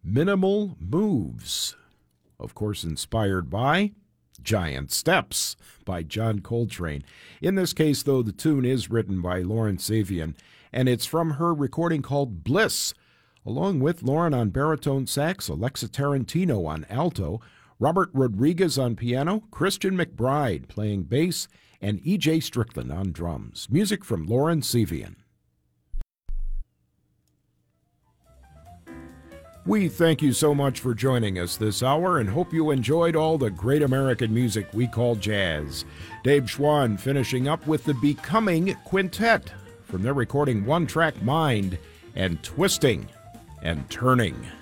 Minimal Moves, of course inspired by Giant Steps by John Coltrane. In this case, though, the tune is written by Lauren Savian, and it's from her recording called Bliss, along with Lauren on baritone sax, Alexa Tarantino on alto, Robert Rodriguez on piano, Christian McBride playing bass, and E.J. Strickland on drums. Music from Lauren Savian. We thank you so much for joining us this hour and hope you enjoyed all the great American music we call jazz. Dave Schwann finishing up with the Becoming Quintet from their recording One Track Mind and Twisting and Turning.